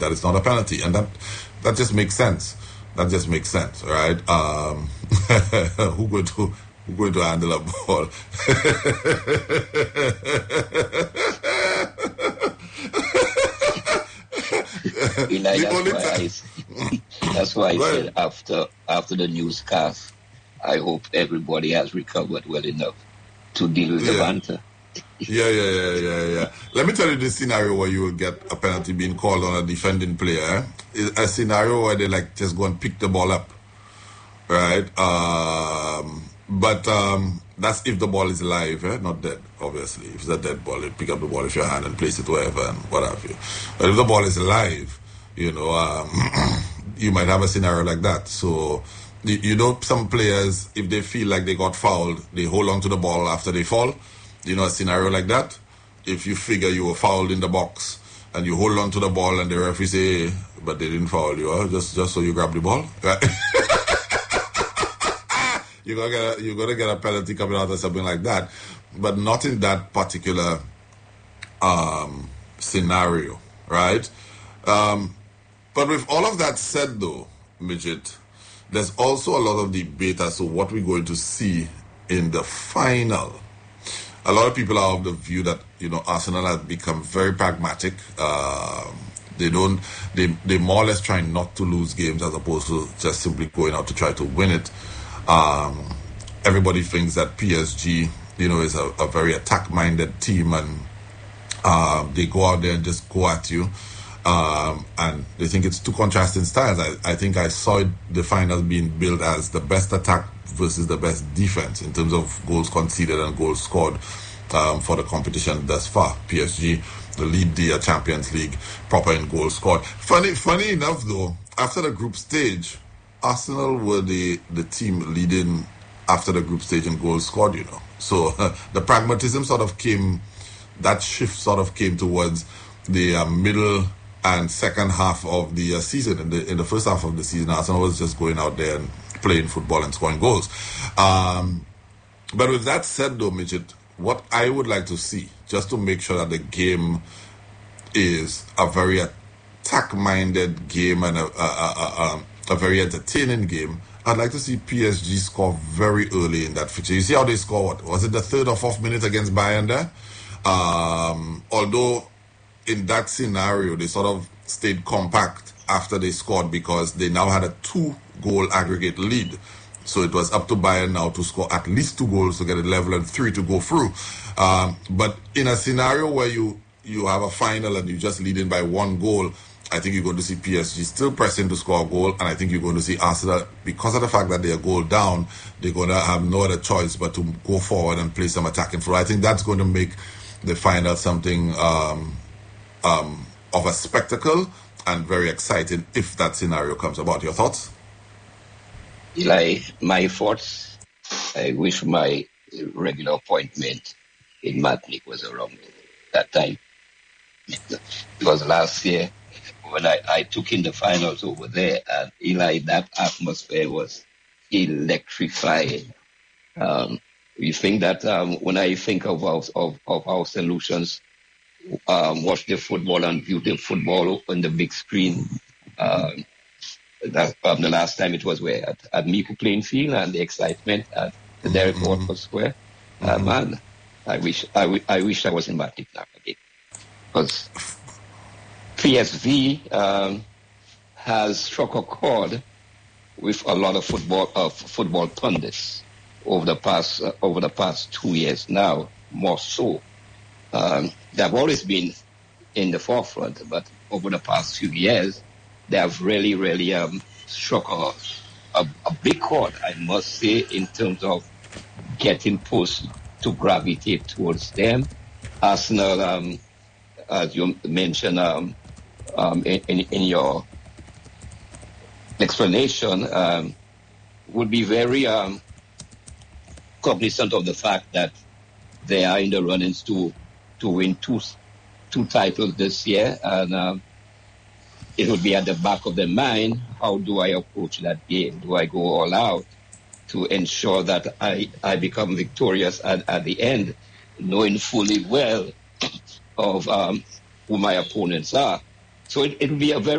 that it's not a penalty, and that just makes sense. That just makes sense, right? Who going to handle a ball? That's why I said after the newscast, I hope everybody has recovered well enough to deal with the banter. Yeah. Let me tell you this scenario where you will get a penalty being called on a defending player. A scenario where they like just go and pick the ball up, right? But that's if the ball is live, not dead, obviously. If it's a dead ball, you pick up the ball with your hand and place it wherever and what have you. But if the ball is live, you might have a scenario like that. So, some players, if they feel like they got fouled, they hold on to the ball after they fall. A scenario like that. If you figure you were fouled in the box and you hold on to the ball and the referee say, but they didn't foul you, just so you grab the ball. Right? You're gonna get a penalty coming out or something like that. But not in that particular scenario, right? But with all of that said though, Midget, there's also a lot of debate as to what we're going to see in the final. A lot of people are of the view that, Arsenal has become very pragmatic. They more or less try not to lose games as opposed to just simply going out to try to win it. Everybody thinks that PSG, is a very attack-minded team, and they go out there and just go at you. And they think it's two contrasting styles. I think I saw the final being built as the best attack versus the best defense in terms of goals conceded and goals scored for the competition thus far. PSG, the lead the Champions League, proper in goals scored. Funny enough though, after the group stage, Arsenal were the team leading after the group stage in goals scored, So the pragmatism that shift sort of came towards the middle and second half of the season. In the first half of the season, Arsenal was just going out there and playing football and scoring goals. But with that said though, Midget, what I would like to see, just to make sure that the game is a very attack-minded game and a very entertaining game, I'd like to see PSG score very early in that fixture. You see how they score, what? Was it the 3rd or 4th minute against Bayern there? Although in that scenario, they sort of stayed compact after they scored because they now had a 2-goal aggregate lead. So it was up to Bayern now to score at least 2 goals to get it level and 3 to go through. But in a scenario where you have a final and you're just leading by 1 goal, I think you're going to see PSG still pressing to score a goal, and I think you're going to see Arsenal, because of the fact that they're a goal down, they're going to have no other choice but to go forward and play some attacking through. I think that's going to make the final something of a spectacle and very exciting if that scenario comes about. Your thoughts? Eli, my thoughts, I wish my regular appointment in Matnik was around that time. Because last year, when I took in the finals over there, and Eli, that atmosphere was electrifying. You think that when I think of our solutions, watch the football and view the football on the big screen, that the last time it was where at Miku playing field, and the excitement at the Derek Walker Square. Man, I wish I was in Matnik now again, because PSV has struck a chord with a lot of football pundits over the past 2 years now, more so. They've always been in the forefront, but over the past few years, they have really struck a big chord, I must say, in terms of getting posts to gravitate towards them. Arsenal, as you mentioned in your explanation, would be very cognizant of the fact that they are in the runnings to win two titles this year, and it would be at the back of their mind, how do I approach that game? Do I go all out to ensure that I become victorious at the end, knowing fully well of who my opponents are? So it will be a very